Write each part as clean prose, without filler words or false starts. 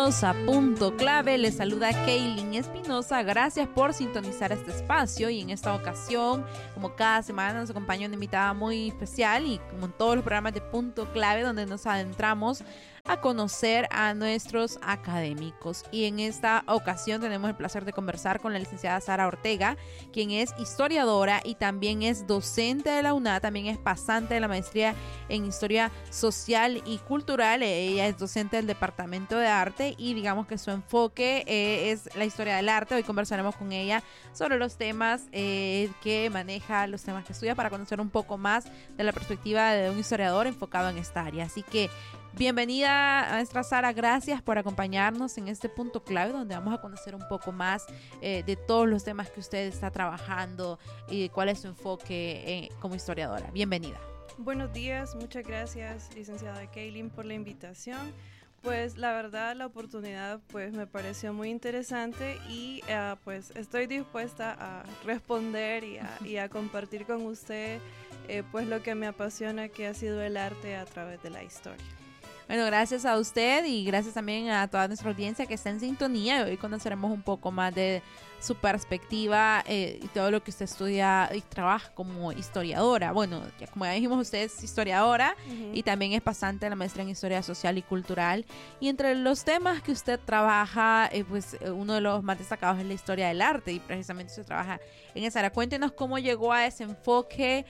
A Punto Clave, les saluda Kaylin Espinosa. Gracias por sintonizar este espacio y en esta ocasión, como cada semana, nos acompaña una invitada muy especial y como en todos los programas de Punto Clave, donde nos adentramos a conocer a nuestros académicos. Y en esta ocasión tenemos el placer de conversar con la licenciada Sara Ortega, quien es historiadora y también es docente de la UNA, también es pasante de la maestría en Historia Social y Cultural. Ella es docente del Departamento de Arte y digamos que su enfoque es la historia del arte. Hoy conversaremos con ella sobre los temas que maneja, los temas que estudia, para conocer un poco más de la perspectiva de un historiador enfocado en esta área. Así que bienvenida, maestra Sara, gracias por acompañarnos en este punto clave donde vamos a conocer un poco más de todos los temas que usted está trabajando y cuál es su enfoque como historiadora. Bienvenida. Buenos días, muchas gracias, licenciada Kaylin, por la invitación. Pues la verdad, la oportunidad pues me pareció muy interesante y pues estoy dispuesta a responder y a compartir con usted pues lo que me apasiona, que ha sido el arte a través de la historia. Bueno, gracias a usted y gracias también a toda nuestra audiencia que está en sintonía. Hoy conoceremos un poco más de su perspectiva y todo lo que usted estudia y trabaja como historiadora. Bueno, ya como ya dijimos, usted es historiadora y también es pasante de la maestría en Historia Social y Cultural. Y entre los temas que usted trabaja, pues uno de los más destacados es la historia del arte y precisamente usted trabaja en esa área. Cuéntenos cómo llegó a ese enfoque,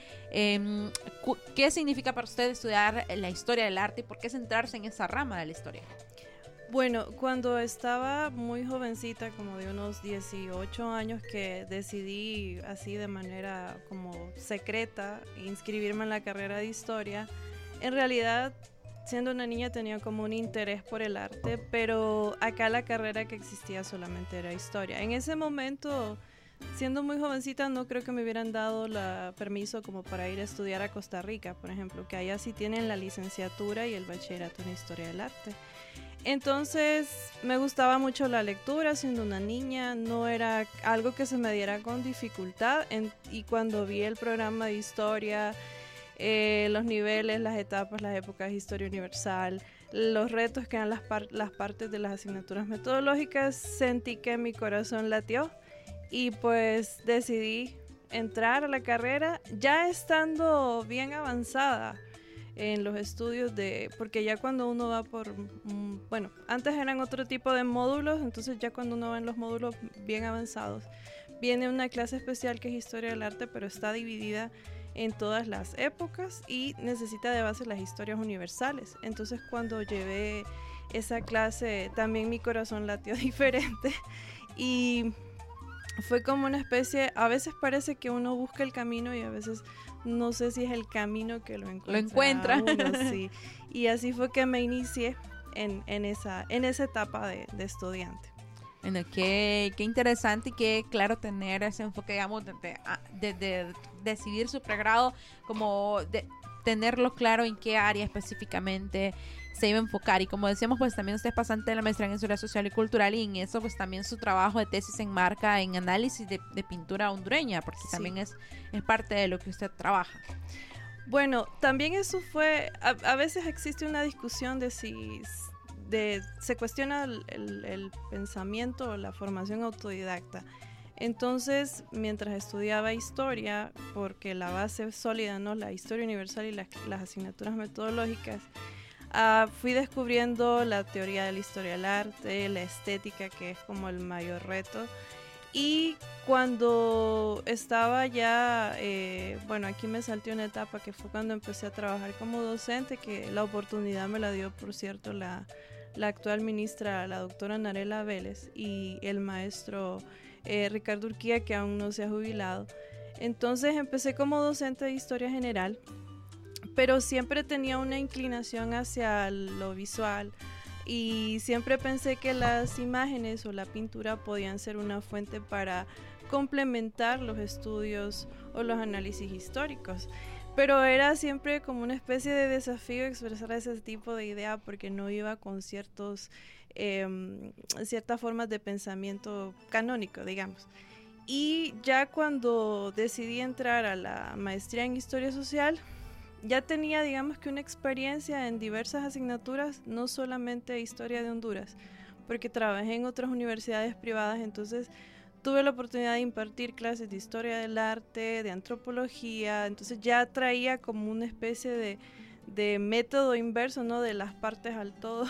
qué significa para usted estudiar la historia del arte y por qué centrarse en esa rama de la historia. Bueno, cuando estaba muy jovencita, como de unos 18 años, que decidí así de manera como secreta inscribirme en la carrera de historia, en realidad siendo una niña tenía como un interés por el arte, pero acá la carrera que existía solamente era historia. En ese momento, siendo muy jovencita, no creo que me hubieran dado permiso como para ir a estudiar a Costa Rica, por ejemplo, que allá sí tienen la licenciatura y el bachillerato en Historia del Arte. Entonces me gustaba mucho la lectura siendo una niña, no era algo que se me diera con dificultad y cuando vi el programa de historia, los niveles, las etapas, las épocas de historia universal, los retos que eran las partes de las asignaturas metodológicas, sentí que mi corazón latió y pues decidí entrar a la carrera ya estando bien avanzada en los estudios porque ya cuando uno va bueno, antes eran otro tipo de módulos, entonces ya cuando uno va en los módulos bien avanzados, viene una clase especial que es Historia del Arte, pero está dividida en todas las épocas y necesita de base las historias universales. Entonces cuando llevé esa clase también mi corazón latió diferente y fue como una especie, a veces parece que uno busca el camino y a veces no sé si es el camino que lo encuentra. Uno, sí. Y así fue que me inicié en esa etapa de estudiante. Bueno, qué interesante y qué claro tener ese enfoque, digamos, de decidir su pregrado, como de tenerlo claro en qué área específicamente se iba a enfocar. Y como decíamos, pues también usted es pasante de la maestría en Historia Social y Cultural y en eso pues también su trabajo de tesis se enmarca en análisis de pintura hondureña, porque sí, también es parte de lo que usted trabaja. Bueno, también eso fue, a veces existe una discusión de si se cuestiona el pensamiento o la formación autodidacta. Entonces, mientras estudiaba historia, porque la base sólida, ¿no?, la historia universal y las asignaturas metodológicas, fui descubriendo la teoría de la historia del arte, la estética, que es como el mayor reto. Y cuando estaba ya, bueno, aquí me salté una etapa que fue cuando empecé a trabajar como docente, que la oportunidad me la dio, por cierto, la actual ministra, la doctora Narela Vélez, y el maestro Ricardo Urquía, que aún no se ha jubilado. Entonces empecé como docente de historia general, pero siempre tenía una inclinación hacia lo visual y siempre pensé que las imágenes o la pintura podían ser una fuente para complementar los estudios o los análisis históricos. Pero era siempre como una especie de desafío expresar ese tipo de idea porque no iba con ciertas formas de pensamiento canónico, digamos. Y ya cuando decidí entrar a la maestría en Historia Social, ya tenía, digamos que una experiencia en diversas asignaturas, no solamente Historia de Honduras, porque trabajé en otras universidades privadas, entonces tuve la oportunidad de impartir clases de historia del arte, de antropología, entonces ya traía como una especie de método inverso, ¿no? De las partes al todo.